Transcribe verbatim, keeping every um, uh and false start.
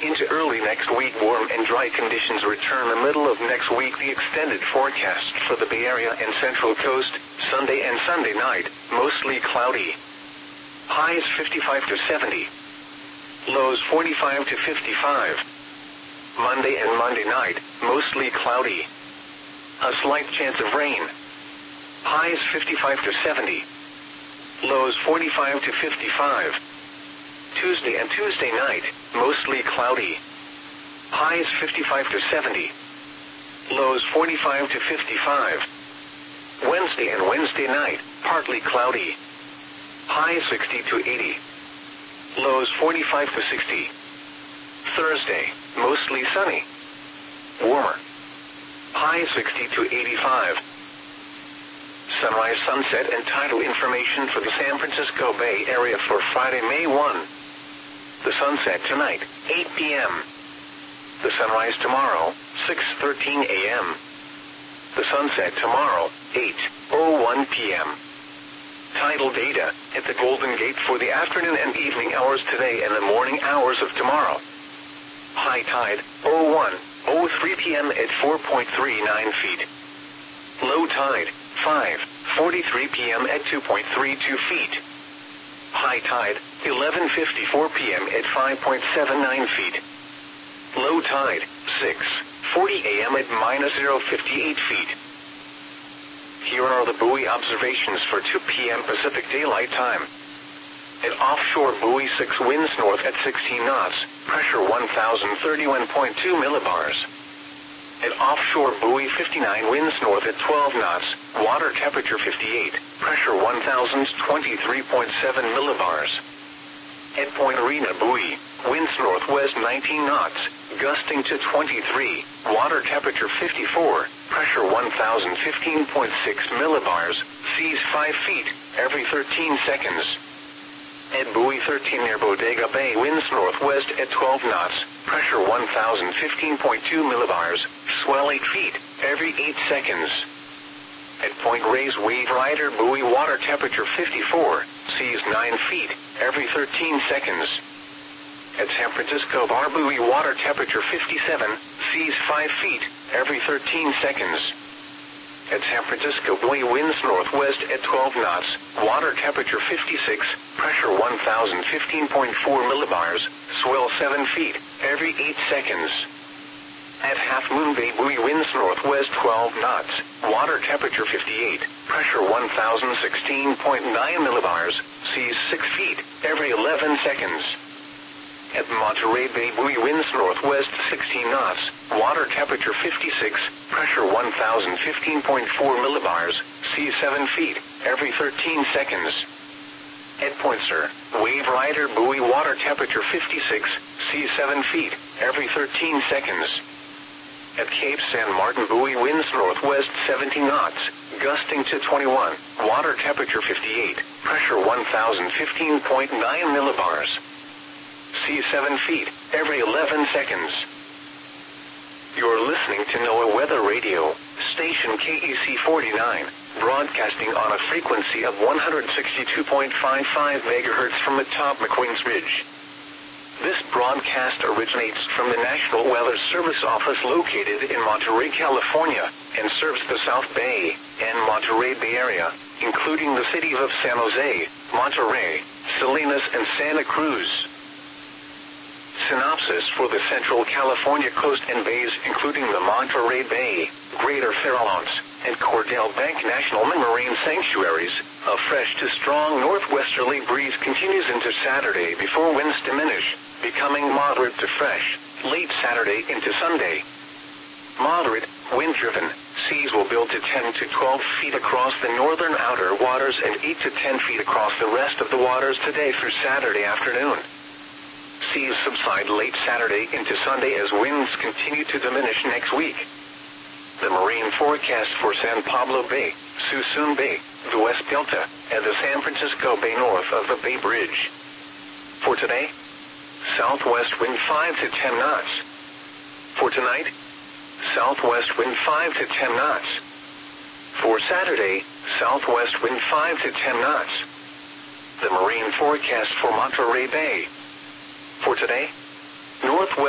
Into early next week, warm and dry conditions return. The middle of next week, the extended forecast for the Bay Area and Central Coast, Sunday and Sunday night, mostly cloudy. Highs fifty-five to seventy. Lows forty-five to fifty-five. Monday and Monday night, mostly cloudy. A slight chance of rain. Highs fifty-five to seventy. Lows forty-five to fifty-five. Tuesday and Tuesday night, mostly cloudy. Highs fifty-five to seventy. Lows forty-five to fifty-five. Wednesday and Wednesday night, partly cloudy. Highs sixty to eighty. Lows forty-five to sixty. Thursday, mostly sunny. Warmer. Highs sixty to eighty-five. Sunrise, sunset, and tidal information for the San Francisco Bay Area for Friday, May first. The sunset tonight, eight p m The sunrise tomorrow, six thirteen a m The sunset tomorrow, eight oh one p m Tidal data at the Golden Gate for the afternoon and evening hours today and the morning hours of tomorrow. High tide, oh one oh three p m at four point three nine feet. Low tide, five forty-three p m at two point three two feet. High tide, eleven fifty-four p m at five point seven nine feet. Low tide, six forty a m at minus zero point five eight feet. Here are the buoy observations for two p m Pacific Daylight Time. At offshore buoy six, winds north at sixteen knots, pressure one thousand thirty-one point two millibars. At offshore buoy fifty-nine, winds north at twelve knots, water temperature fifty-eight, pressure one thousand twenty-three point seven millibars. At Point Arena buoy, winds northwest nineteen knots, gusting to twenty-three, water temperature fifty-four, pressure one thousand fifteen point six millibars, seas five feet, every thirteen seconds. At buoy thirteen near Bodega Bay, winds northwest at twelve knots, pressure one thousand fifteen point two millibars, swell eight feet, every eight seconds. At Point Reyes Wave Rider buoy, water temperature fifty-four, seas nine feet, every thirteen seconds. At San Francisco Bar buoy, water temperature fifty-seven, seas five feet, every thirteen seconds. At San Francisco buoy, winds northwest at twelve knots, water temperature fifty-six, pressure one thousand fifteen point four millibars, swell seven feet, every eight seconds. At Half Moon Bay buoy, winds northwest twelve knots, water temperature fifty-eight, pressure one thousand sixteen point nine millibars, seas six feet, every eleven seconds. At Monterey Bay buoy, winds northwest sixteen knots, water temperature fifty-six, pressure one thousand fifteen point four millibars, seas seven feet, every thirteen seconds. At Point Sur, Wave Rider buoy, water temperature fifty-six, seas seven feet, every thirteen seconds. At Cape San Martin buoy, winds northwest seventeen knots, gusting to twenty-one, water temperature fifty-eight, pressure one thousand fifteen point nine millibars. Seas seven feet, every eleven seconds. You're listening to NOAA Weather Radio, station K E C forty-nine, broadcasting on a frequency of one hundred sixty-two point five five megahertz from atop McQueen's Ridge. This broadcast originates from the National Weather Service office located in Monterey, California, and serves the South Bay and Monterey Bay Area, including the cities of San Jose, Monterey, Salinas, and Santa Cruz. Synopsis for the Central California coast and bays, including the Monterey Bay, Greater Farallones, and Cordell Bank National Marine Sanctuaries. A fresh to strong northwesterly breeze continues into Saturday before winds diminish, becoming moderate to fresh, late Saturday into Sunday. Moderate, wind-driven, seas will build to ten to twelve feet across the northern outer waters and eight to ten feet across the rest of the waters today through Saturday afternoon. Seas subside late Saturday into Sunday as winds continue to diminish next week. The marine forecast for San Pablo Bay, Suisun Bay, the West Delta, and the San Francisco Bay north of the Bay Bridge. For today, southwest wind five to ten knots. For tonight, southwest wind five to ten knots. For Saturday, southwest wind five to ten knots. The marine forecast for Monterey Bay. For today, northwest